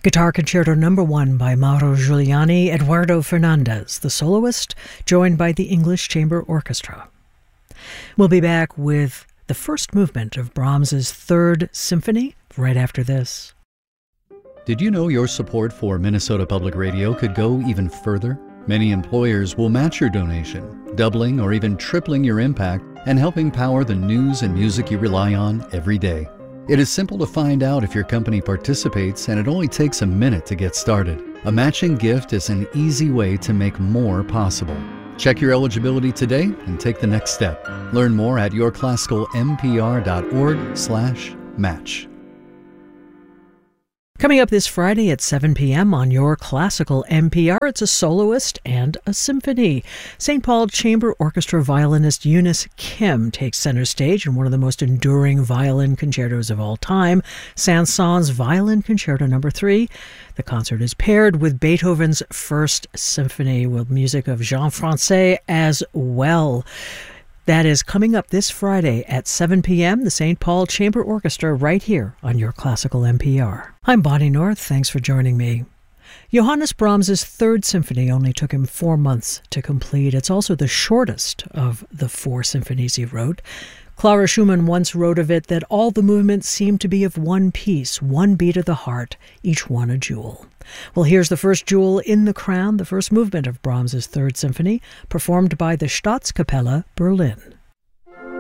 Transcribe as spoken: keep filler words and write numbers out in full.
Guitar Concerto Number One by Mauro Giuliani, Eduardo Fernandez, the soloist, joined by the English Chamber Orchestra. We'll be back with the first movement of Brahms's Third Symphony right after this. Did you know your support for Minnesota Public Radio could go even further? Many employers will match your donation, doubling or even tripling your impact and helping power the news and music you rely on every day. It is simple to find out if your company participates, and it only takes a minute to get started. A matching gift is an easy way to make more possible. Check your eligibility today and take the next step. Learn more at your classical m p r dot org slash match. Coming up this Friday at seven p.m. on Your Classical N P R, it's a soloist and a symphony. Saint Paul Chamber Orchestra violinist Eunice Kim takes center stage in one of the most enduring violin concertos of all time, Saint-Saëns Violin Concerto Number Three. The concert is paired with Beethoven's First Symphony with music of Jean Francais as well. That is coming up this Friday at seven p.m., the Saint Paul Chamber Orchestra right here on Your Classical N P R. I'm Bonnie North. Thanks for joining me. Johannes Brahms's Third Symphony only took him four months to complete. It's also the shortest of the four symphonies he wrote. Clara Schumann once wrote of it that all the movements seem to be of one piece, one beat of the heart, each one a jewel. Well, here's the first jewel in the crown, the first movement of Brahms's Third Symphony, performed by the Staatskapelle Berlin.